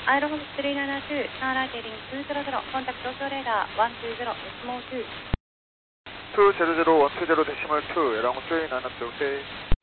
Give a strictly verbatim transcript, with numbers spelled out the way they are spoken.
アイロフスリーナイナーツー、サンライテリングツーゼロゼロ、コンタクト東京レーダーワンツーゼロ、デシモルツー。 ツーゼロゼロ、ワンツーゼロ、デシモルツー、エランスリーナイナーツー、オーケー。